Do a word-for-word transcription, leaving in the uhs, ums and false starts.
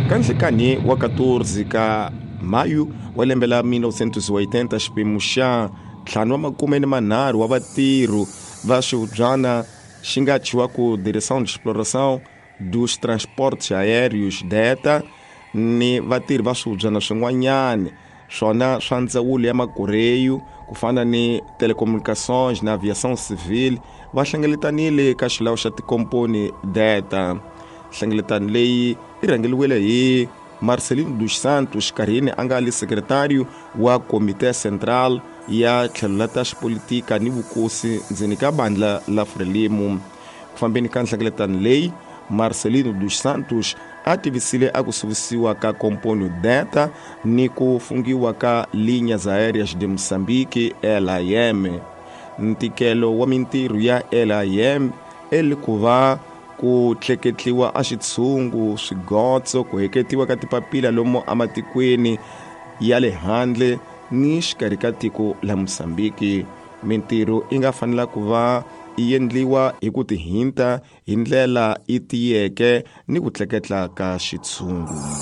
kanhlekani wa fourteen ka mayu wa lembe la nineteen eighty xiphemu xa ntlhanu wa makume ni manharhu wa vatirhi va swihubyana xi nga chiwa ku Direção de Exploração dos Transportes Aéreos D E T A ni vatirhi va swihubyana swin'wanyani swona swa ndzawulo ya makoreyu ku fana ni telecomunicações na aviação civil va hlengeletanile ka xilawu xa tikomponi D E T A. Nhlengeletano leyi i rhangeliwile hi Marcelino dos Santos Karine a nga li sekretari wa Komite Central ya tlhelo la ta xipolitika ni vukosi ndzeni ka bandla la Frelimo. Ku fambeni ka nhlengeletano leyi Marcelino dos Santos a tivisile a ku suvisiwa ka komponi D E T A ni ku fungiwa ka linhas aéreas de Moçambique L A M. Ntikelo wa mintirho ya L A M eli ku va ku tleketliwa a xitshungu swigotso ku heketiwa ka tipapila lomu amatikweni ya le handle ni xikarhi ka tiko la Moçambique. Mintirho i nga fanela ku va i endliwa hi ku tihinta hi ndlela i tiyeke ni ku tleketla ka xitshungu.